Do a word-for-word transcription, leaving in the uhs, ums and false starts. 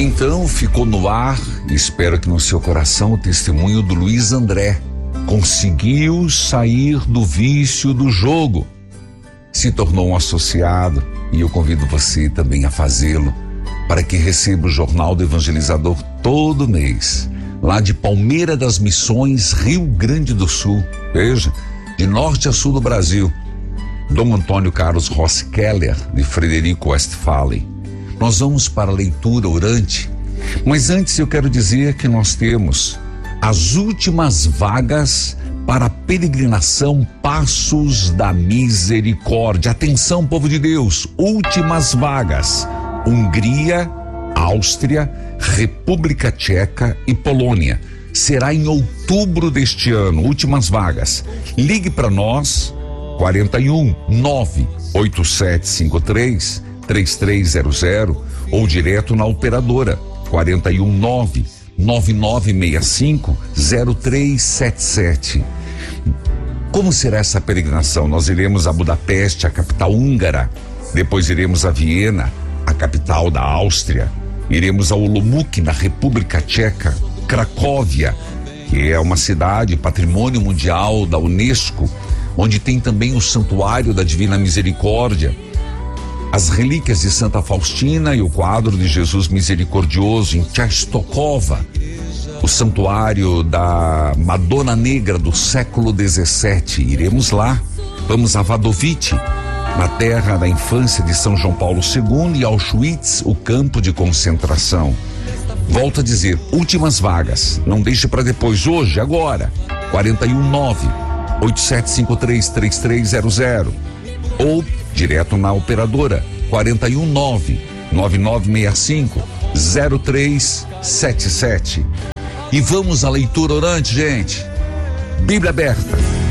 Então ficou no ar, e espero que no seu coração, o testemunho do Luiz André. Conseguiu sair do vício do jogo, se tornou um associado, e eu convido você também a fazê-lo, para que receba o Jornal do Evangelizador todo mês, lá de Palmeira das Missões, Rio Grande do Sul. Veja, de norte a sul do Brasil. Dom Antônio Carlos Rossi Keller, de Frederico Westphalen. Nós vamos para a leitura orante, mas antes eu quero dizer que nós temos as últimas vagas para a peregrinação Passos da Misericórdia. Atenção, povo de Deus, últimas vagas: Hungria, Áustria, República Tcheca e Polônia. Será em outubro deste ano, últimas vagas. Ligue para nós, quarenta e um, nove oito sete cinco três, três três zero zero, ou direto na operadora, quarenta e um, nove nove nove seis cinco, zero três sete sete. Como será essa peregrinação? Nós iremos a Budapeste, a capital húngara, depois iremos a Viena, a capital da Áustria, iremos a Olomouc, na República Tcheca, Cracóvia, que é uma cidade patrimônio mundial da Unesco, onde tem também o Santuário da Divina Misericórdia, as relíquias de Santa Faustina e o quadro de Jesus Misericordioso em Częstochowa, o Santuário da Madonna Negra do século dezessete. Iremos lá. Vamos a Wadowice, na terra da infância de São João Paulo segundo, e Auschwitz, o campo de concentração. Volto a dizer, últimas vagas. Não deixe para depois, hoje, agora. quarenta e um, nove oito sete cinco três, três três zero zero, ou direto na operadora, quarenta e um, nove nove nove seis cinco, zero três sete sete. E vamos à leitura orante, gente. Bíblia aberta.